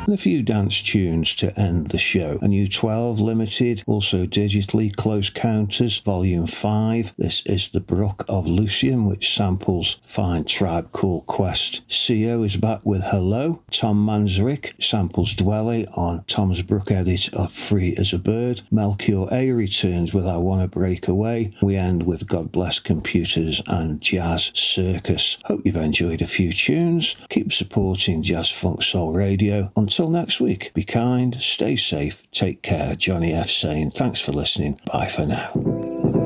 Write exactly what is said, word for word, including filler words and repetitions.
and a few dance tunes to end the show. A new twelve limited, also digitally, Close Counters, Volume five. This is The Brook of Lucian, which samples fine Tribe Called Quest. C O is back with Hello. Tom Manzarek samples Dwelle on Tom's Brook edit of Free as a Bird. Melchior A returns with I Wanna Break Away. We end with God Bless Computers and Jazz Circus. Hope you've enjoyed a few tunes. Keep supporting Jazz Funk Soul Radio. Until next week, be kind, stay safe, take care. Johnny F saying thanks for listening. Bye for now.